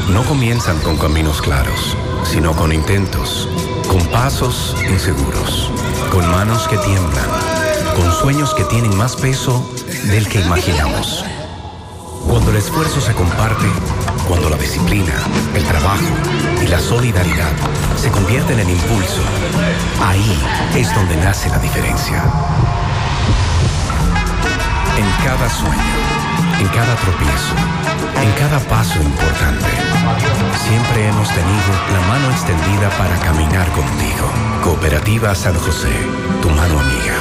no comienzan con caminos claros, sino con intentos, con pasos inseguros, con manos que tiemblan, con sueños que tienen más peso del que imaginamos. Cuando el esfuerzo se comparte, cuando la disciplina, el trabajo y la solidaridad se convierten en impulso, ahí es donde nace la diferencia. En cada sueño, en cada tropiezo, en cada paso importante, siempre hemos tenido la mano extendida para caminar contigo. Cooperativa San José, tu mano amiga.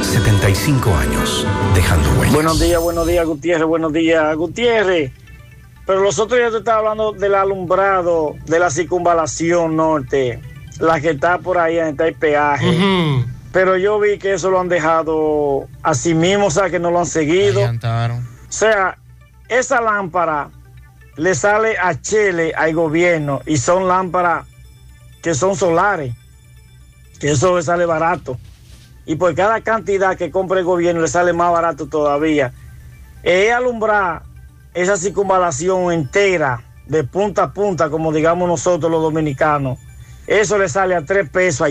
75 años, dejando huellas. Buenos días, Gutiérrez, buenos días, Gutiérrez. Pero los otros días te estaba hablando del alumbrado de la circunvalación norte, la que está por ahí, donde está el peaje. Uh-huh. Pero yo vi que eso lo han dejado así mismo, o sea, que no lo han seguido. O sea, esa lámpara le sale a Chile, al gobierno, y son lámparas que son solares, que eso le sale barato. Y por cada cantidad que compra el gobierno le sale más barato todavía. Alumbrar esa circunvalación entera, de punta a punta, como digamos nosotros los dominicanos, eso le sale a 3 pesos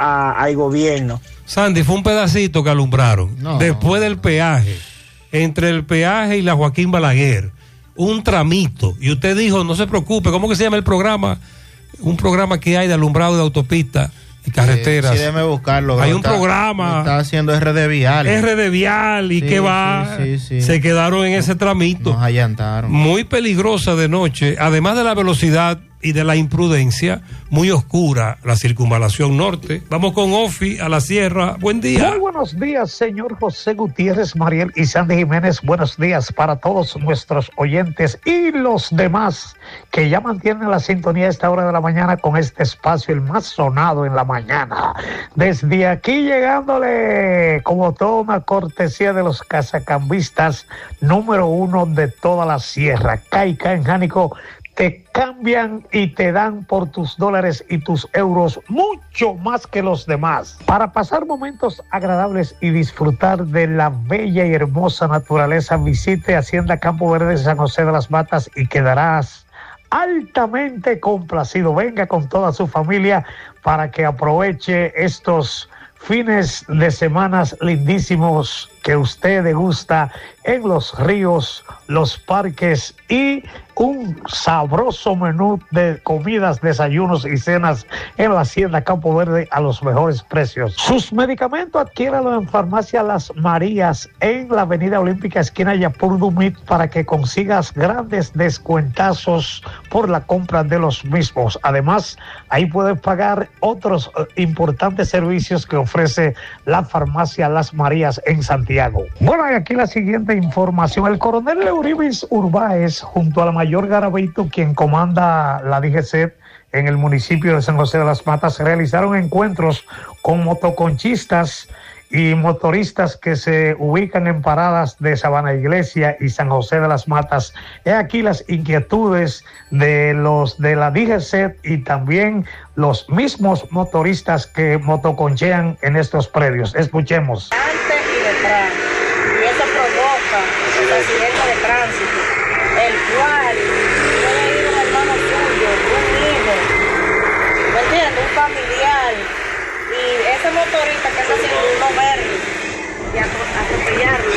al gobierno. Sandy, fue un pedacito que alumbraron. No. Después del peaje, entre el peaje y la Joaquín Balaguer, un tramito. Y usted dijo, no se preocupe, ¿cómo que se llama el programa? Un programa que hay de alumbrado de autopista y carreteras. Sí, déjeme buscarlo. Hay un programa. Está haciendo RD Vial. RD Vial y sí, que va. Sí. Se quedaron en ese tramito. Nos allantaron. Muy peligrosa de noche. Además de la velocidad y de la imprudencia, muy oscura la circunvalación norte. Vamos con Ofi a la sierra. Buen día. Muy buenos días, señor José Gutiérrez, Mariel y Sandy Jiménez. Buenos días para todos nuestros oyentes y los demás que ya mantienen la sintonía a esta hora de la mañana con este espacio, el más sonado en la mañana. Desde aquí llegándole como toda una cortesía de los casacambistas número 1 de toda la sierra. Caica en Jánico. Te cambian y te dan por tus dólares y tus euros mucho más que los demás. Para pasar momentos agradables y disfrutar de la bella y hermosa naturaleza, visite Hacienda Campo Verde de San José de las Matas y quedarás altamente complacido. Venga con toda su familia para que aproveche estos fines de semanas lindísimos que usted degusta en los ríos, los parques y un sabroso menú de comidas, desayunos y cenas en la Hacienda Campo Verde a los mejores precios. Sus medicamentos adquiéranlo en Farmacia Las Marías en la Avenida Olímpica, esquina Yapur Dumit, para que consigas grandes descuentazos por la compra de los mismos. Además, ahí puedes pagar otros importantes servicios que ofrece la Farmacia Las Marías en Santiago. Bueno, y aquí la siguiente información. El coronel Euribis Urbáez, junto a la mayor Garavito, quien comanda la DGCET en el municipio de San José de las Matas, realizaron encuentros con motoconchistas y motoristas que se ubican en paradas de Sabana Iglesia y San José de las Matas. He aquí las inquietudes de los de la DGCET y también los mismos motoristas que motoconchean en estos predios. Escuchemos. Antes y detrás, y eso provoca el accidente de tránsito, el cual puede ir un hermano suyo, un hijo, ¿me entiendes? Un familiar, y ese motorista que está haciendo no verlo y atropellarlo.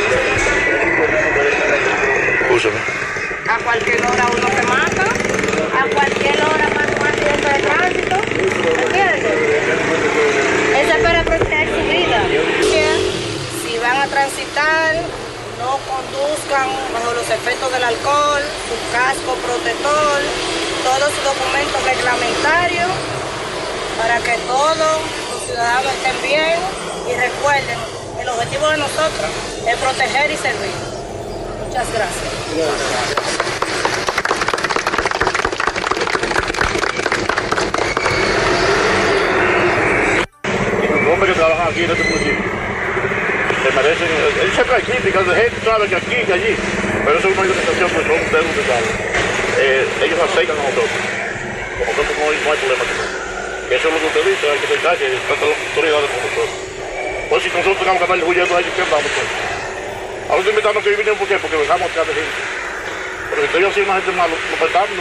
A cualquier hora uno se mata, a cualquier hora más un accidente de tránsito, ¿me entiendes? Él se espera proteger su vida. Si van a transitar, no conduzcan bajo los efectos del alcohol, su casco protector, todos sus documentos reglamentarios, para que todos los ciudadanos estén bien. Y recuerden, el objetivo de nosotros es proteger y servir. Muchas gracias. Los hombres que trabajan aquí en este municipio se merecen, él siempre hay críticas de gente, sabe que aquí, que allí, pero eso es una organización que son ustedes que saben. Ellos aceitan a nosotros, con nosotros no hay problema. Eso es lo que usted dice, hay que pensar que están las autoridades con nosotros. Pues si nosotros tenemos que darle huyendo a ellos, ¿qué vamos a hacer? Ahora estoy invitando que vinieron, ¿por qué? Porque dejamos atrás de gente. Pero si estoy haciendo una gente mala, no